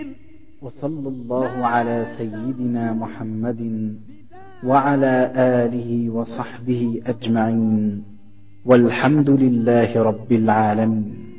وصلى الله على سيدنا محمد وعلى آله وصحبه أجمعين، والحمد لله رب العالمين.